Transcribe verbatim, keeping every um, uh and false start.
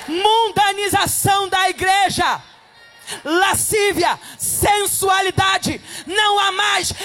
Mundanização da igreja. Lascívia, sensualidade, não há mais